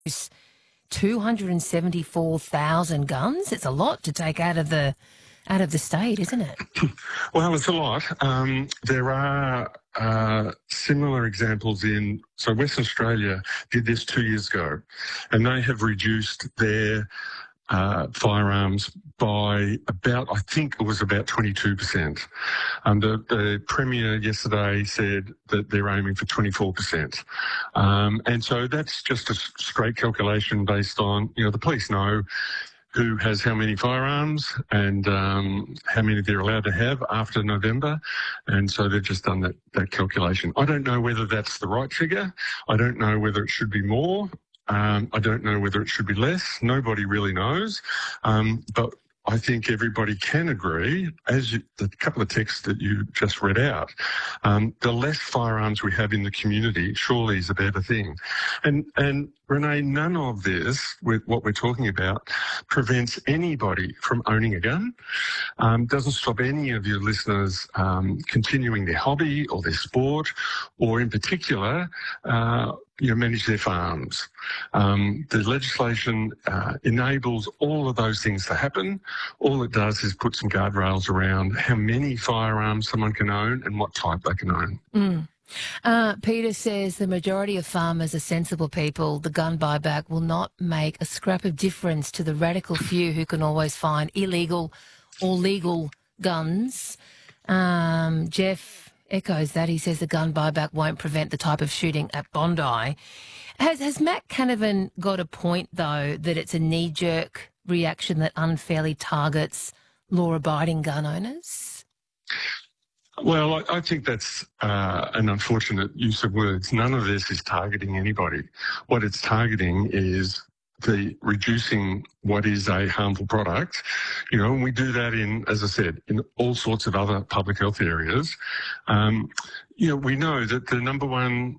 274,000 guns. It's a lot to take out of the state, isn't it? Well, it's a lot. There are similar examples so Western Australia did this 2 years ago, and they have reduced their firearms by I think it was about 22%. The Premier yesterday said that they're aiming for 24%. And so that's just a straight calculation based on, the police know who has how many firearms and how many they're allowed to have after November. And so they've just done that calculation. I don't know whether that's the right figure. I don't know whether it should be more. I don't know whether it should be less. Nobody really knows. But I think everybody can agree, the couple of texts that you just read out, the less firearms we have in the community surely is a better thing. And Renee, none of this, with what we're talking about, prevents anybody from owning a gun, doesn't stop any of your listeners continuing their hobby or their sport, or in particular, manage their farms. The legislation enables all of those things to happen. All it does is put some guardrails around how many firearms someone can own and what type they can own. Peter says the majority of farmers are sensible people. The gun buyback will not make a scrap of difference to the radical few who can always find illegal or legal guns. Jeff echoes that. He says the gun buyback won't prevent the type of shooting at Bondi. Has Matt Canavan got a point, though, that it's a knee-jerk reaction that unfairly targets law-abiding gun owners? Well, I think that's an unfortunate use of words. None of this is targeting anybody. What it's targeting is the reducing what is a harmful product, and we do that as I said, in all sorts of other public health areas. We know that the number one,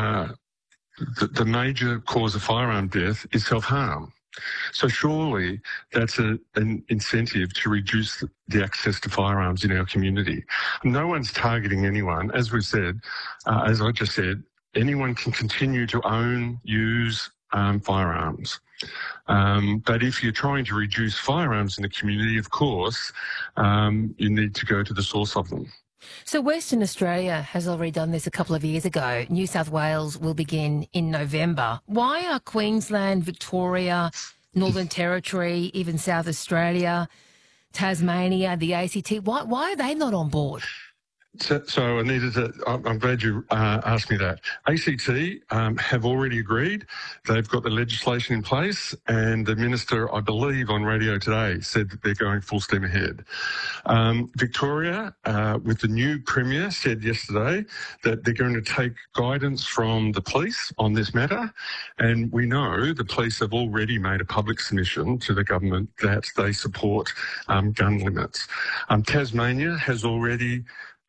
the major cause of firearm death is self-harm. So surely that's an incentive to reduce the access to firearms in our community. No one's targeting anyone. As we said, as I just said, anyone can continue to own, use firearms. But if you're trying to reduce firearms in the community, of course, you need to go to the source of them. So Western Australia has already done this a couple of years ago. New South Wales will begin in November. Why are Queensland, Victoria, Northern Territory, even South Australia, Tasmania, the ACT, why are they not on board? So Anita, I'm glad you asked me that. ACT have already agreed. They've got the legislation in place, and the minister, I believe, on radio today said that they're going full steam ahead. Victoria, with the new Premier, said yesterday that they're going to take guidance from the police on this matter, and we know the police have already made a public submission to the government that they support gun limits. Tasmania has already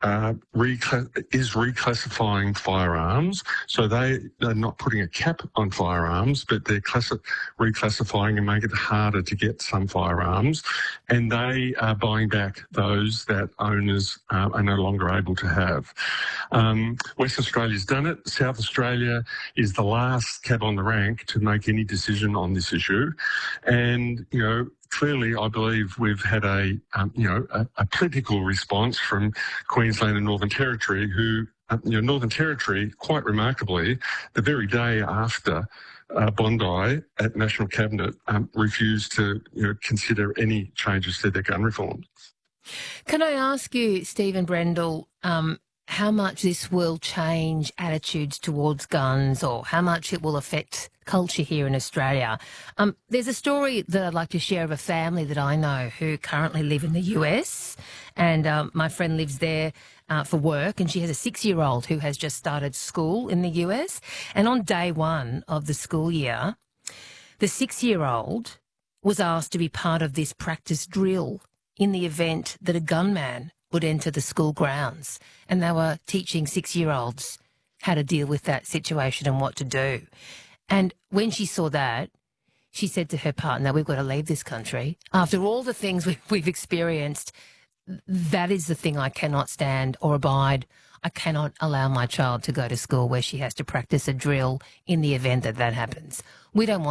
is reclassifying firearms. So they're not putting a cap on firearms, but they're reclassifying and making it harder to get some firearms. And they are buying back those that owners are no longer able to have. Western Australia's done it. South Australia is the last cab on the rank to make any decision on this issue. And, clearly, I believe we've had a political response from Queensland and Northern Territory, who, Northern Territory, quite remarkably, the very day after Bondi at National Cabinet refused to, consider any changes to their gun reform. Can I ask you, Stephen Brendel, how much this will change attitudes towards guns, or how much it will affect culture here in Australia? There's a story that I'd like to share of a family that I know who currently live in the US, and my friend lives there for work, and she has a 6-year-old who has just started school in the US. And on day one of the school year, the 6-year-old was asked to be part of this practice drill in the event that a gunman would enter the school grounds, and they were teaching 6-year-olds how to deal with that situation and what to do. And when she saw that, she said to her partner, we've got to leave this country. After all the things we've experienced, that is the thing I cannot stand or abide. I cannot allow my child to go to school where she has to practice a drill in the event that that happens. We don't want